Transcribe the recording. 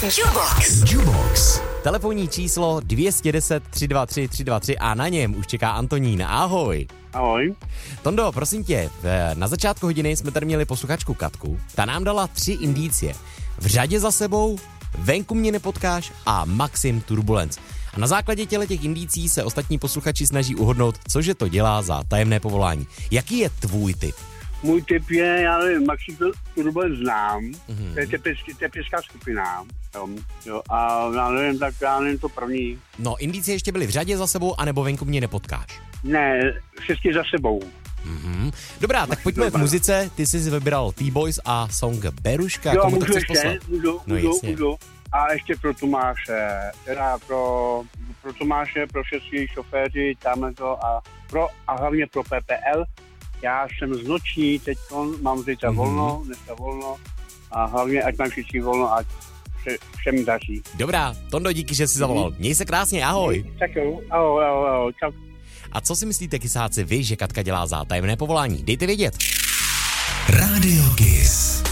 Jubox. Telefonní číslo 210 323 323 a na něm už čeká Antonín. Ahoj. Ahoj. Tondo, prosím tě, na začátku hodiny jsme tady měli posluchačku Katku. Ta nám dala 3 indicie. V řadě za sebou, venku mě nepotkáš a Maxim Turbulence. A na základě těch indicí se ostatní posluchači snaží uhodnout, cože to dělá za tajemné povolání. Jaký je tvůj tip? Můj tip je, já nevím, Maxim Turbulence znám, to je teplická skupina, jo, a já nevím, tak já nevím to první. No, indicie ještě byly v řadě za sebou, anebo venku mě nepotkáš. Ne, všechny za sebou. Dobrá, tak pojďme k muzice. Ty jsi vybral T-Boys a song Beruška. Jo, Komu to můžu chceš ještě, poslat? můžu. A ještě pro Tomáše, teda pro Tomáše, pro všechny šoféři, tamhle to a hlavně pro PPL. Já jsem z noční, teď mám dneska volno a hlavně ať mám všichni volno, ať všem daří. Dobrá, Tondo, díky, že jsi zavolal. Měj se krásně, ahoj. Tak jo, ahoj, čau. A co si myslíte, kysáci, vy, že Katka dělá za tajemné povolání? Dejte vědět. Radio Kiss.